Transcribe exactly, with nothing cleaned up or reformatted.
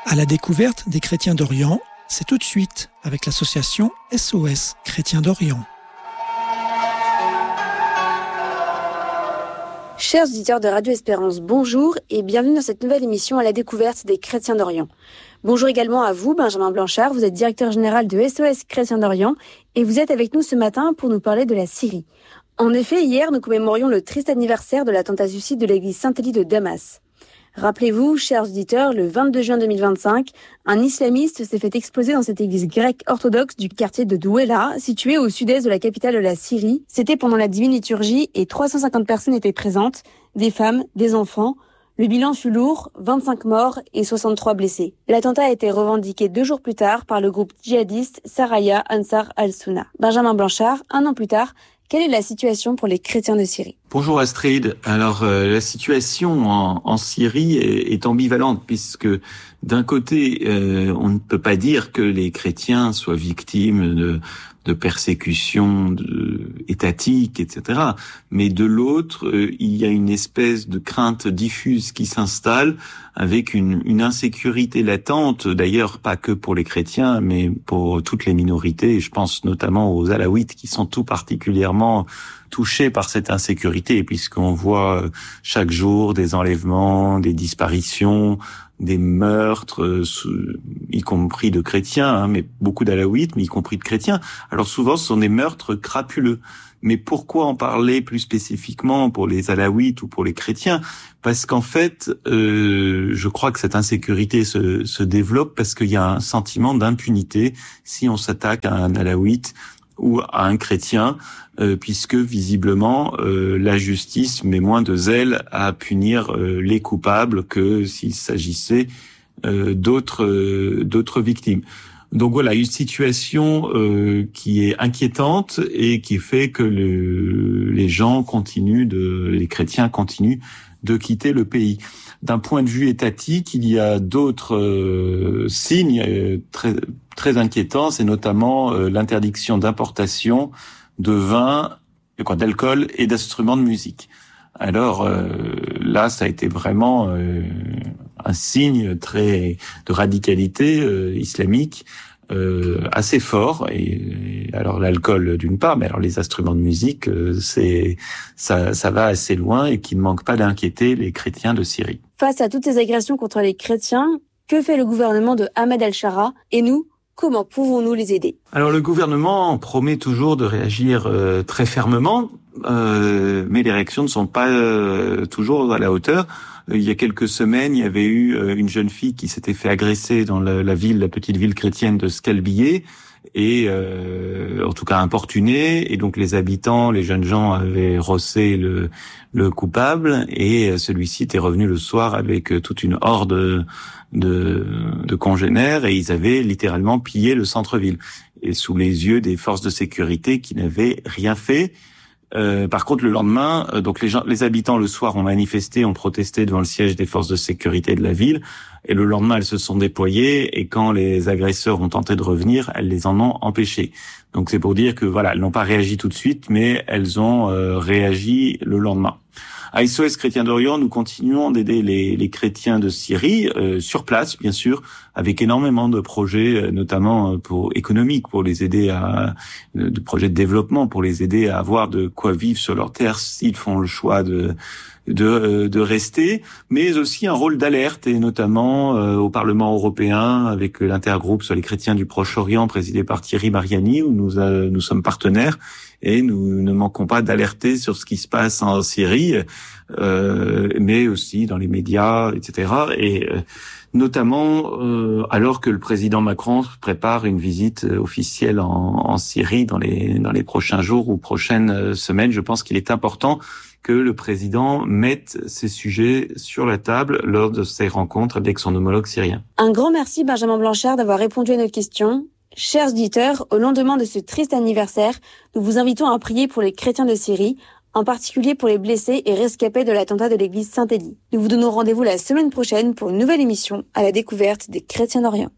À la découverte des chrétiens d'Orient, c'est tout de suite avec l'association S O S Chrétiens d'Orient. Chers auditeurs de Radio Espérance, bonjour et bienvenue dans cette nouvelle émission à la découverte des chrétiens d'Orient. Bonjour également à vous, Benjamin Blanchard, vous êtes directeur général de S O S Chrétiens d'Orient et vous êtes avec nous ce matin pour nous parler de la Syrie. En effet, hier, nous commémorions le triste anniversaire de l'attentat suicide de l'église Saint-Élie de Damas. Rappelez-vous, chers auditeurs, le vingt-deux juin deux mille vingt-cinq, un islamiste s'est fait exploser dans cette église grecque orthodoxe du quartier de Douala, située au sud-est de la capitale de la Syrie. C'était pendant la divine liturgie et trois cent cinquante personnes étaient présentes, des femmes, des enfants. Le bilan fut lourd, vingt-cinq morts et soixante-trois blessés. L'attentat a été revendiqué deux jours plus tard par le groupe djihadiste Saraya Ansar al-Sunna. Benjamin Blanchard, un an plus tard, quelle est la situation pour les chrétiens de Syrie ? Bonjour Astrid. Alors euh, la situation en, en Syrie est, est ambivalente puisque d'un côté euh, on ne peut pas dire que les chrétiens soient victimes de, de persécutions de, étatiques, et cetera. Mais de l'autre, euh, il y a une espèce de crainte diffuse qui s'installe avec une, une insécurité latente, d'ailleurs pas que pour les chrétiens, mais pour toutes les minorités. Je pense notamment aux alaouites qui sont tout particulièrement touchés par cette insécurité, puisqu'on voit chaque jour des enlèvements, des disparitions, des meurtres, y compris de chrétiens, hein, mais beaucoup d'alaouites, mais y compris de chrétiens. Alors souvent, ce sont des meurtres crapuleux. Mais pourquoi en parler plus spécifiquement pour les alaouites ou pour les chrétiens ? Parce qu'en fait, euh, je crois que cette insécurité se, se développe parce qu'il y a un sentiment d'impunité si on s'attaque à un alaouite ou à un chrétien, euh, puisque visiblement euh, la justice met moins de zèle à punir euh, les coupables que s'il s'agissait euh, d'autres euh, d'autres victimes. Donc voilà, une situation euh, qui est inquiétante et qui fait que le, les gens continuent de, les chrétiens continuent de quitter le pays. D'un point de vue étatique, il y a d'autres euh, signes euh, très très inquiétants, c'est notamment euh, l'interdiction d'importation de vin, quoi, d'alcool et d'instruments de musique. Alors euh, là, ça a été vraiment euh, un signe très de radicalité euh, islamique euh, assez fort. Et, et alors l'alcool d'une part, mais alors les instruments de musique, euh, c'est ça, ça va assez loin et qui ne manque pas d'inquiéter les chrétiens de Syrie. Face à toutes ces agressions contre les chrétiens, que fait le gouvernement de Ahmed al-Shara et nous? Comment pouvons-nous les aider ? Alors le gouvernement promet toujours de réagir euh, très fermement, euh, mais les réactions ne sont pas euh, toujours à la hauteur. Euh, il y a quelques semaines, il y avait eu euh, une jeune fille qui s'était fait agresser dans la, la ville, la petite ville chrétienne de Scalbié, et euh, en tout cas importunée. Et donc les habitants, les jeunes gens avaient rossé le, le coupable, et celui-ci était revenu le soir avec toute une horde de, de congénères, et ils avaient littéralement pillé le centre-ville, et sous les yeux des forces de sécurité qui n'avaient rien fait. Euh, par contre, le lendemain, euh, donc les gens, les habitants le soir ont manifesté, ont protesté devant le siège des forces de sécurité de la ville, et le lendemain, elles se sont déployées, et quand les agresseurs ont tenté de revenir, elles les en ont empêchés. Donc c'est pour dire que voilà, elles n'ont pas réagi tout de suite, mais elles ont euh, réagi le lendemain. À S O S Chrétiens d'Orient, nous continuons d'aider les, les chrétiens de Syrie euh, sur place, bien sûr, avec énormément de projets, notamment pour économiques, pour les aider à de projets de développement, pour les aider à avoir de quoi vivre sur leur terre s'ils font le choix de de, de rester, mais aussi un rôle d'alerte, et notamment euh, au Parlement européen avec l'intergroupe sur les chrétiens du Proche-Orient présidé par Thierry Mariani, où nous euh, nous sommes partenaires, et nous ne manquons pas d'alerter sur ce qui se passe en Syrie, euh, mais aussi dans les médias, et cetera. Et euh, notamment euh, alors que le président Macron prépare une visite officielle en, en Syrie dans les dans les prochains jours ou prochaines semaines, je pense qu'il est important que le président mette ces sujets sur la table lors de ses rencontres avec son homologue syrien. Un grand merci Benjamin Blanchard d'avoir répondu à nos questions. Chers auditeurs, au lendemain de ce triste anniversaire, nous vous invitons à prier pour les chrétiens de Syrie, en particulier pour les blessés et rescapés de l'attentat de l'église Saint-Élie. Nous vous donnons rendez-vous la semaine prochaine pour une nouvelle émission à la découverte des chrétiens d'Orient.